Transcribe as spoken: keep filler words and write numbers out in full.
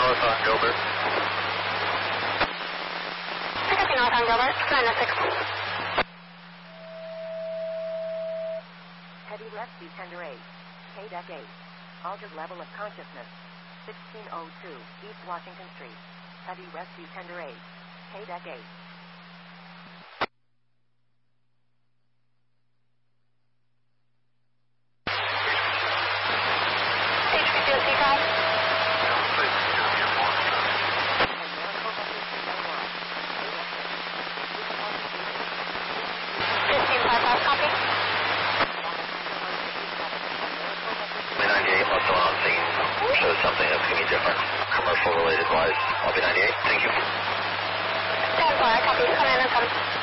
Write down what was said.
North on Gilbert. sixty North on Gilbert, nine oh six. Heavy rescue tender eight. K deck eight. Altered level of consciousness. sixteen oh two East Washington Street. Heavy rescue tender eight. K deck eight. Shows something that's going to be different, commercial related wise. I'll be ninety-eight. Thank you. Stand by, copy. Come in and come.